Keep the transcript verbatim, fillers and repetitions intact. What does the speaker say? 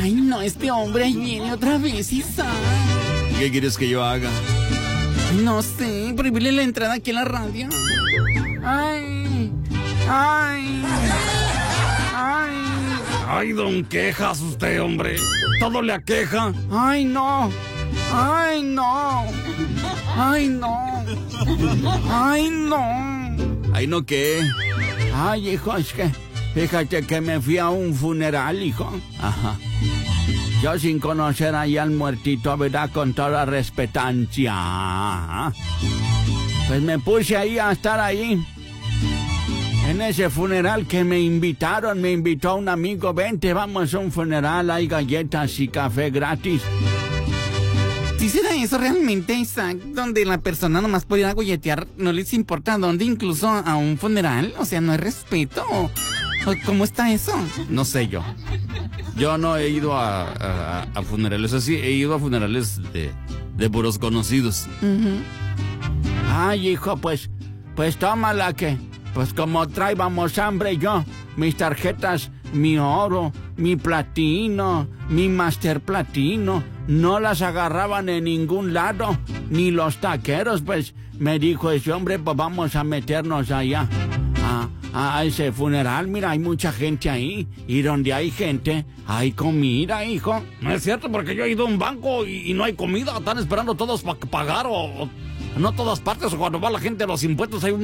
Ay, no, este hombre ahí viene otra vez, Isa. ¿Qué quieres que yo haga? No sé, prohibirle la entrada aquí a la radio. Ay, ay, ay. Ay, don Quejas usted, hombre. Todo le aqueja. Ay, no. Ay, no. Ay, no. Ay, no. ¿Ay, no qué? Ay, hijo, es que fíjate que me fui a un funeral, hijo. Ajá. Yo sin conocer ahí al muertito, ¿verdad? Con toda respetancia. Pues me puse ahí a estar ahí. En ese funeral que me invitaron, me invitó un amigo, vente, vamos a un funeral, hay galletas y café gratis. ¿Sí será eso realmente, Isaac? Donde la persona nomás podía golletear, no les importa dónde, incluso a un funeral, o sea, no hay respeto. ¿Cómo está eso? No sé yo. Yo no he ido a, a, a funerales así, he ido a funerales de, de puros conocidos. Uh-huh. Ay, hijo, pues, pues tómala que, pues como traíamos hambre yo, mis tarjetas, mi oro, mi platino, mi master platino, no las agarraban en ningún lado, ni los taqueros, pues me dijo ese hombre, pues vamos a meternos allá. A, a ese funeral, mira, hay mucha gente ahí, y donde hay gente, hay comida, hijo. No es cierto, porque yo he ido a un banco y, y no hay comida, están esperando todos para pagar, o, o no todas partes, o cuando va la gente a los impuestos hay un